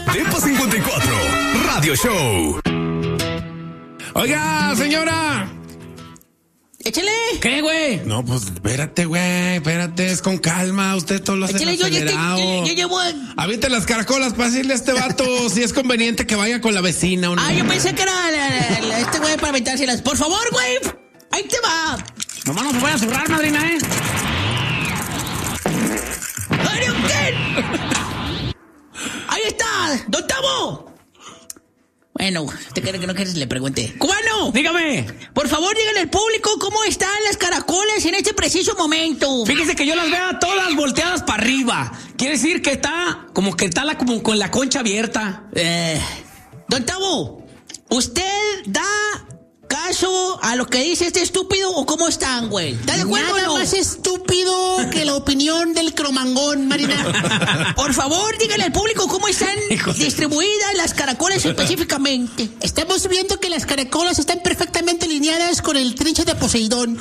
Depa 54, Radio Show. Oiga, señora. Échale. ¿Qué, güey? No, pues espérate, güey, espérate, es con calma, usted todo lo hace Échale, acelerado. yo llevo... Aviente las caracolas para decirle a este vato si es conveniente que vaya con la vecina o no. Ah, yo pensé que era este güey para aventárselas. Por favor, güey, ahí te va. Nomás no se vaya a zurrar, madrina, ¡Ay, usted! Ahí está, don Tavo. Bueno, ¿usted cree que no quieres? Le pregunté. ¡Cubano! Dígame. Por favor, díganle al público cómo están las caracolas en este preciso momento. Fíjese que yo las veo todas volteadas para arriba. Quiere decir que está como con la concha abierta. Don Tavo, ¿usted da caso a lo que dice este estúpido o cómo están, güey? ¿Está de acuerdo Nada o no? más estúpido que la opinión del cromangón, Marina. Por favor, díganle al público cómo están distribuidas las caracolas específicamente. Estamos viendo que las caracolas están perfectamente alineadas con el trinche de Poseidón.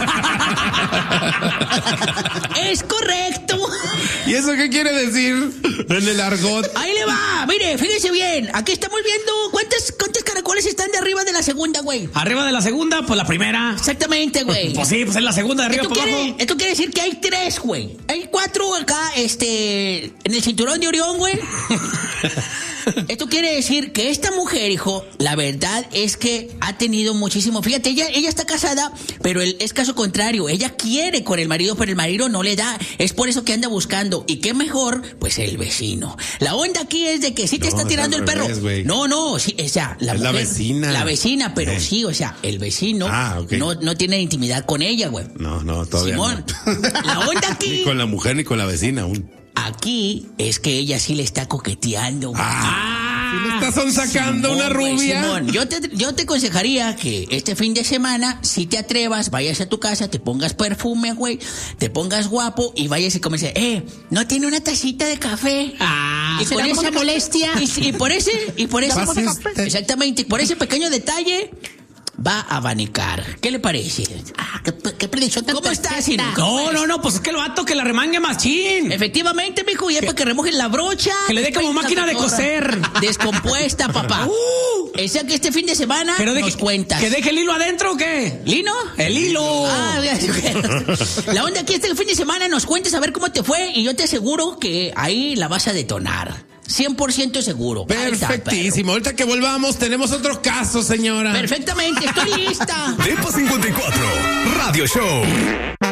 Es correcto. ¿Y eso qué quiere decir en el argot? Ahí le va. Mire, fíjese bien. Aquí estamos viendo cuántas caracolas están de arriba de la segunda, güey. Arriba de la segunda, pues la primera. Exactamente, güey. Pues sí, pues es la segunda de arriba Esto para abajo. esto quiere decir que hay 3, güey. Hay 4 acá, en el cinturón de Orión, güey. Esto quiere decir que esta mujer, hijo, la verdad es que ha tenido muchísimo. Fíjate, ella está casada, pero es caso contrario. Ella quiere con el marido, pero el marido no le da. Es por eso que anda buscando. ¿Y qué mejor? Pues el vecino. La onda aquí es de que sí te está tirando el perro. Revés, no, sí, o sea, es la vecina. La vecina, pero sí, o sea, el vecino okay. no tiene intimidad con ella, güey. No, todavía Simón, no. la onda aquí... Ni con la mujer ni con la vecina aún. Aquí es que ella sí le está coqueteando. ¿Sí le estás sacando una rubia? Simón, yo te aconsejaría que este fin de semana, si te atrevas, vayas a tu casa, te pongas perfume, güey, te pongas guapo y vayas y comiences, ¿no tiene una tacita de café? Y por esa molestia. Y por ese, exactamente, por ese pequeño detalle, va a abanicar. ¿Qué le parece? Qué predicción tan ¿Cómo estás, perfecta. No, pues es que el vato que la remangue machín. Efectivamente, mijo, ya para que remojen la brocha. Que le dé como máquina de coser. Descompuesta, papá. O sea que este fin de semana nos cuentas. ¿Que deje el hilo adentro o qué? ¿Lino? El hilo. La onda aquí este fin de semana nos cuentes a ver cómo te fue y yo te aseguro que ahí la vas a detonar. 100% seguro. Perfectísimo. Ahorita que volvamos tenemos otro caso, señora. Perfectamente, estoy lista. Depa 54, Radio Show.